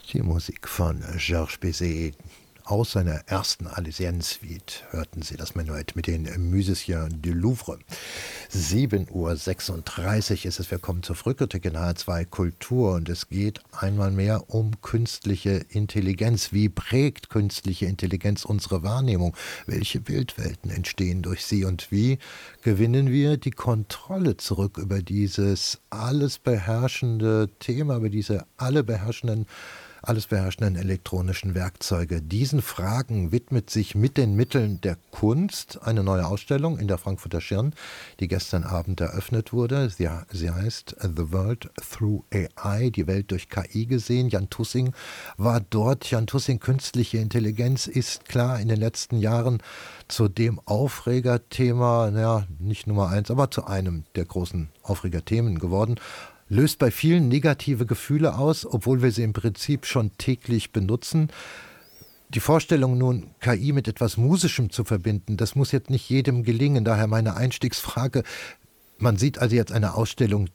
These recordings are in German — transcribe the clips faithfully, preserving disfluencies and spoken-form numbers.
Die Musik von Georges Bizet aus seiner ersten Alésienne-Suite hörten Sie das Menuett mit den Musiciens du Louvre. sieben Uhr sechsunddreißig ist es, wir kommen zur Rückkritik in H zwei Kultur und es geht einmal mehr um künstliche Intelligenz. Wie prägt künstliche Intelligenz unsere Wahrnehmung? Welche Bildwelten entstehen durch sie und wie gewinnen wir die Kontrolle zurück über dieses alles beherrschende Thema, über diese alle beherrschenden alles beherrschenden elektronischen Werkzeuge? Diesen Fragen widmet sich mit den Mitteln der Kunst eine neue Ausstellung in der Frankfurter Schirn, die gestern Abend eröffnet wurde. Sie, sie heißt The World Through A I, die Welt durch K I gesehen. Jan Tussing war dort. Jan Tussing, künstliche Intelligenz ist klar in den letzten Jahren zu dem Aufregerthema, naja, nicht Nummer eins, aber zu einem der großen Aufregerthemen geworden. Löst bei vielen negative Gefühle aus, obwohl wir sie im Prinzip schon täglich benutzen. Die Vorstellung nun, K I mit etwas Musischem zu verbinden, das muss jetzt nicht jedem gelingen. Daher meine Einstiegsfrage, man sieht also jetzt eine Ausstellung,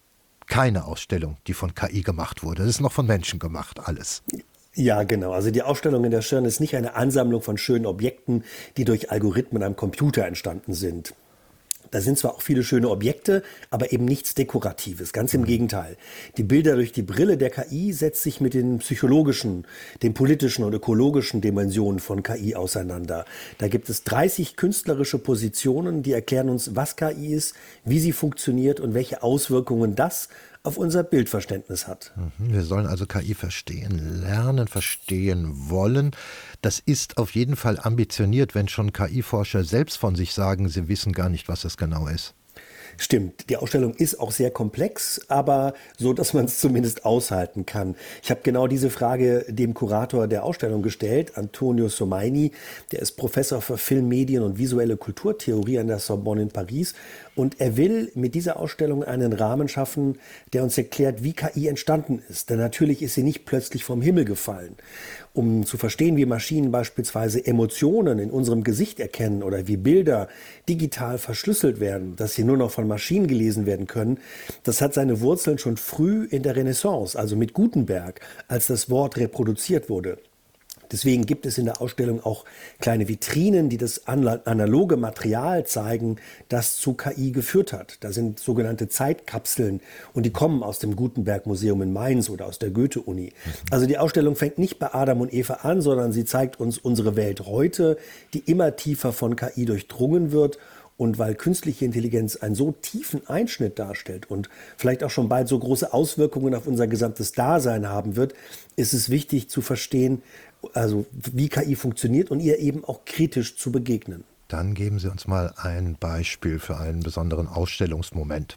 keine Ausstellung, die von K I gemacht wurde. Das ist noch von Menschen gemacht, alles. Ja, genau. Also die Ausstellung in der Schirn ist nicht eine Ansammlung von schönen Objekten, die durch Algorithmen am Computer entstanden sind. Da sind zwar auch viele schöne Objekte, aber eben nichts Dekoratives. Ganz im Gegenteil. Die Bilder durch die Brille der K I setzt sich mit den psychologischen, den politischen und ökologischen Dimensionen von K I auseinander. Da gibt es dreißig künstlerische Positionen, die erklären uns, was K I ist, wie sie funktioniert und welche Auswirkungen das auf unser Bildverständnis hat. Wir sollen also K I verstehen, lernen, verstehen wollen. Das ist auf jeden Fall ambitioniert, wenn schon K I-Forscher selbst von sich sagen, sie wissen gar nicht, was das genau ist. Stimmt, die Ausstellung ist auch sehr komplex, aber so, dass man es zumindest aushalten kann. Ich habe genau diese Frage dem Kurator der Ausstellung gestellt, Antonio Somaini. Der ist Professor für Film, Medien und visuelle Kulturtheorie an der Sorbonne in Paris. Und er will mit dieser Ausstellung einen Rahmen schaffen, der uns erklärt, wie K I entstanden ist. Denn natürlich ist sie nicht plötzlich vom Himmel gefallen. Um zu verstehen, wie Maschinen beispielsweise Emotionen in unserem Gesicht erkennen oder wie Bilder digital verschlüsselt werden, dass sie nur noch von Maschinen gelesen werden können, das hat seine Wurzeln schon früh in der Renaissance, also mit Gutenberg, als das Wort reproduziert wurde. Deswegen gibt es in der Ausstellung auch kleine Vitrinen, die das analoge Material zeigen, das zu K I geführt hat. Da sind sogenannte Zeitkapseln und die kommen aus dem Gutenberg-Museum in Mainz oder aus der Goethe-Uni. Also die Ausstellung fängt nicht bei Adam und Eva an, sondern sie zeigt uns unsere Welt heute, die immer tiefer von K I durchdrungen wird. Und weil künstliche Intelligenz einen so tiefen Einschnitt darstellt und vielleicht auch schon bald so große Auswirkungen auf unser gesamtes Dasein haben wird, ist es wichtig zu verstehen, also wie K I funktioniert und ihr eben auch kritisch zu begegnen. Dann geben Sie uns mal ein Beispiel für einen besonderen Ausstellungsmoment.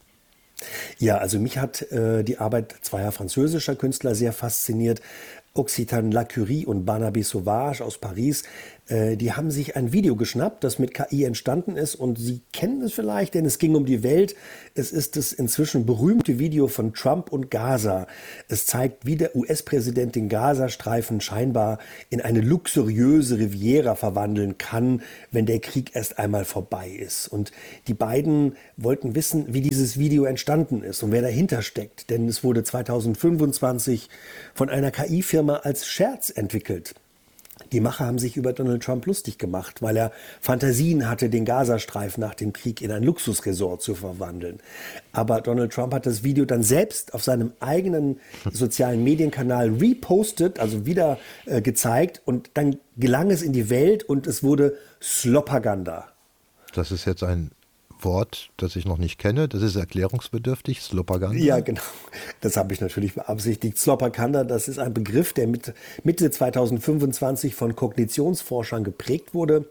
Ja, also mich hat äh, die Arbeit zweier französischer Künstler sehr fasziniert. Occitan Lacurie und Barnabé Sauvage aus Paris, äh, die haben sich ein Video geschnappt, das mit K I entstanden ist und Sie kennen es vielleicht, denn es ging um die Welt. Es ist das inzwischen berühmte Video von Trump und Gaza. Es zeigt, wie der U S-Präsident den Gazastreifen scheinbar in eine luxuriöse Riviera verwandeln kann, wenn der Krieg erst einmal vorbei ist. Und die beiden wollten wissen, wie dieses Video entstanden ist und wer dahinter steckt, denn es wurde zweitausendfünfundzwanzig von einer K I-Firma als Scherz entwickelt. Die Macher haben sich über Donald Trump lustig gemacht, weil er Fantasien hatte, den Gazastreifen nach dem Krieg in ein Luxusresort zu verwandeln. Aber Donald Trump hat das Video dann selbst auf seinem eigenen sozialen Medienkanal repostet, also wieder äh, gezeigt und dann gelang es in die Welt und es wurde Slopaganda. Das ist jetzt ein Wort, das ich noch nicht kenne. Das ist erklärungsbedürftig, Slopaganda. Ja, genau. Das habe ich natürlich beabsichtigt. Slopaganda, das ist ein Begriff, der mit Mitte zweitausendfünfundzwanzig von Kognitionsforschern geprägt wurde.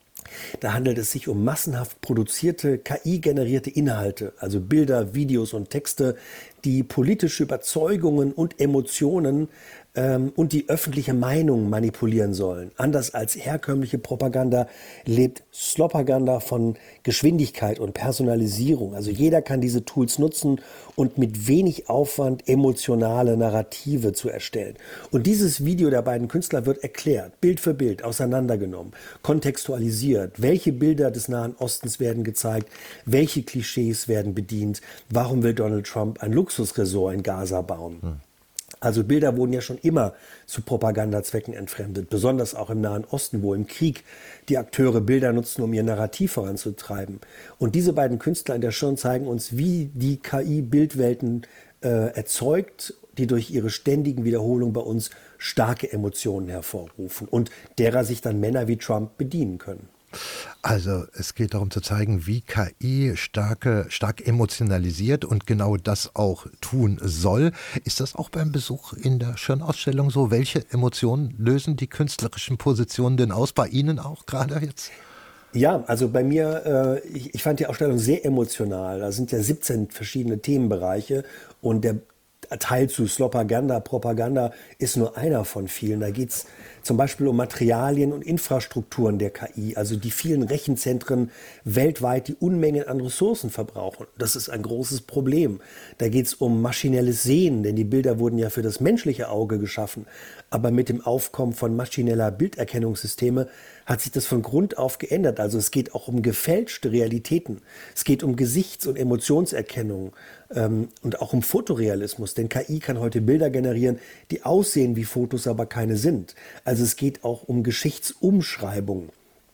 Da handelt es sich um massenhaft produzierte, K I-generierte Inhalte, also Bilder, Videos und Texte, die politische Überzeugungen und Emotionen ähm, und die öffentliche Meinung manipulieren sollen. Anders als herkömmliche Propaganda lebt Slopaganda von Geschwindigkeit und Personalisierung. Also jeder kann diese Tools nutzen und mit wenig Aufwand emotionale Narrative zu erstellen. Und dieses Video der beiden Künstler wird erklärt, Bild für Bild, auseinandergenommen, kontextualisiert. Welche Bilder des Nahen Ostens werden gezeigt? Welche Klischees werden bedient? Warum will Donald Trump ein Luxusresort in Gaza bauen? Hm. Also Bilder wurden ja schon immer zu Propagandazwecken entfremdet, besonders auch im Nahen Osten, wo im Krieg die Akteure Bilder nutzen, um ihr Narrativ voranzutreiben. Und diese beiden Künstler in der Schirn zeigen uns, wie die K I Bildwelten äh, erzeugt, die durch ihre ständigen Wiederholungen bei uns starke Emotionen hervorrufen und derer sich dann Männer wie Trump bedienen können. Also es geht darum zu zeigen, wie K I starke, stark emotionalisiert und genau das auch tun soll. Ist das auch beim Besuch in der Schirn-Ausstellung so? Welche Emotionen lösen die künstlerischen Positionen denn aus? Bei Ihnen auch gerade jetzt? Ja, also bei mir, äh, ich, ich fand die Ausstellung sehr emotional. Da sind ja siebzehn verschiedene Themenbereiche und der Teil zu Slopaganda, Propaganda ist nur einer von vielen. Da geht es zum Beispiel um Materialien und Infrastrukturen der K I, also die vielen Rechenzentren weltweit, die Unmengen an Ressourcen verbrauchen. Das ist ein großes Problem. Da geht es um maschinelles Sehen, denn die Bilder wurden ja für das menschliche Auge geschaffen. Aber mit dem Aufkommen von maschineller Bilderkennungssysteme hat sich das von Grund auf geändert. Also es geht auch um gefälschte Realitäten. Es geht um Gesichts- und Emotionserkennung ähm, und auch um Fotorealismus. Denn K I kann heute Bilder generieren, die aussehen wie Fotos, aber keine sind. Also es geht auch um Geschichtsumschreibung.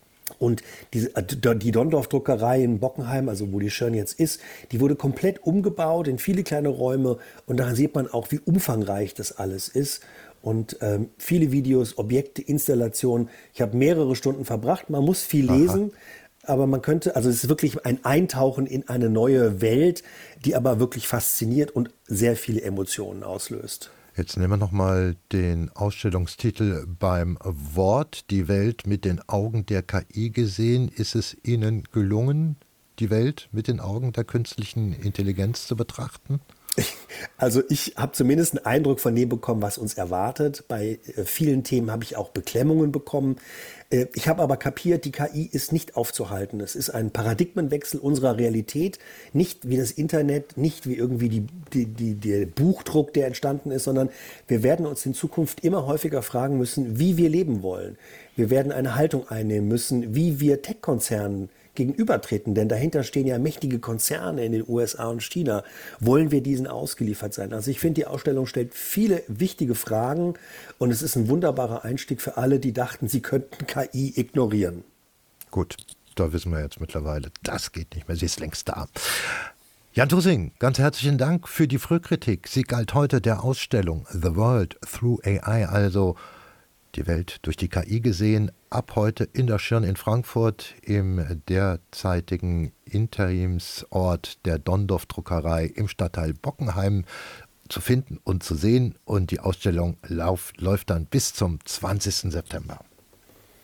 Und die, die Dondorf-Druckerei in Bockenheim, also wo die Schirn jetzt ist, die wurde komplett umgebaut in viele kleine Räume. Und daran sieht man auch, wie umfangreich das alles ist. Und ähm, viele Videos, Objekte, Installationen. Ich habe mehrere Stunden verbracht. Man muss viel lesen, Aha. aber man könnte, also es ist wirklich ein Eintauchen in eine neue Welt, die aber wirklich fasziniert und sehr viele Emotionen auslöst. Jetzt nehmen wir nochmal den Ausstellungstitel beim Wort, die Welt mit den Augen der K I gesehen. Ist es Ihnen gelungen, die Welt mit den Augen der künstlichen Intelligenz zu betrachten? Also ich habe zumindest einen Eindruck von dem bekommen, was uns erwartet. Bei äh, vielen Themen habe ich auch Beklemmungen bekommen. Äh, ich habe aber kapiert, die K I ist nicht aufzuhalten. Es ist ein Paradigmenwechsel unserer Realität. Nicht wie das Internet, nicht wie irgendwie die, die, die, der Buchdruck, der entstanden ist, sondern wir werden uns in Zukunft immer häufiger fragen müssen, wie wir leben wollen. Wir werden eine Haltung einnehmen müssen, wie wir Tech-Konzernen gegenübertreten, denn dahinter stehen ja mächtige Konzerne in den U S A und China. Wollen wir diesen ausgeliefert sein? Also ich finde, die Ausstellung stellt viele wichtige Fragen und es ist ein wunderbarer Einstieg für alle, die dachten, sie könnten K I ignorieren. Gut, da wissen wir jetzt mittlerweile, das geht nicht mehr, sie ist längst da. Jan Tussing, ganz herzlichen Dank für die Frühkritik. Sie galt heute der Ausstellung The World Through A I, also die Welt durch die K I gesehen, ab heute in der Schirn in Frankfurt im derzeitigen Interimsort der Dondorf-Druckerei im Stadtteil Bockenheim zu finden und zu sehen. Und die Ausstellung lauf, läuft dann bis zum zwanzigsten September.